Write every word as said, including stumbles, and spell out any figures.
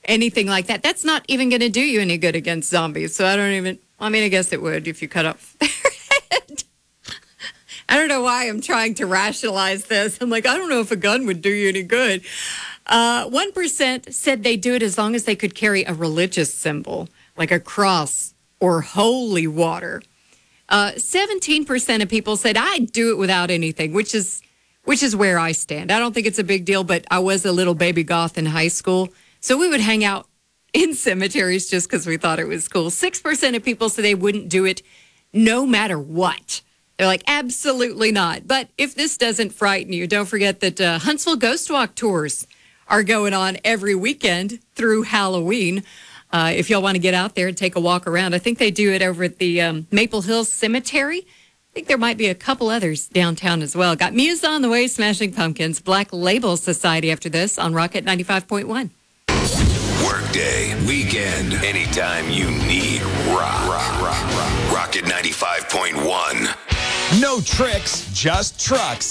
anything like that. That's not even going to do you any good against zombies. So I don't even, I mean, I guess it would if you cut off their head. I don't know why I'm trying to rationalize this. I'm like, I don't know if a gun would do you any good. Uh, one percent said they'd do it as long as they could carry a religious symbol, like a cross or holy water. Uh, seventeen percent of people said, I'd do it without anything, which is which is where I stand. I don't think it's a big deal, but I was a little baby goth in high school, so we would hang out in cemeteries just because we thought it was cool. six percent of people said they wouldn't do it no matter what. They're like, absolutely not. But if this doesn't frighten you, don't forget that uh, Huntsville Ghost Walk tours are going on every weekend through Halloween. Uh, if y'all want to get out there and take a walk around, I think they do it over at the um, Maple Hills Cemetery. I think there might be a couple others downtown as well. Got Muse on the way, Smashing Pumpkins, Black Label Society after this on Rocket ninety-five point one. Workday, weekend, anytime you need rock. rock, rock, rock. Rocket ninety-five point one. No tricks, just trucks.